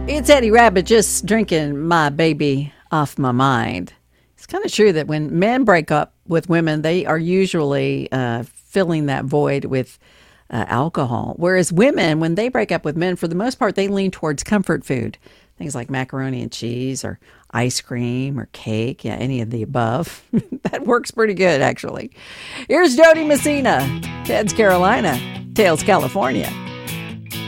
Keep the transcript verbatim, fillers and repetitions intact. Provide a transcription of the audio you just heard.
It's Eddie Rabbit just drinking my baby off my mind. It's kind of true that when men break up with women, they are usually uh, filling that void with uh, alcohol. Whereas women, when they break up with men, for the most part, they lean towards comfort food. Things like macaroni and cheese or ice cream or cake. Yeah, any of the above. That works pretty good, actually. Here's Jody Messina, Ted's Carolina, Tales, California.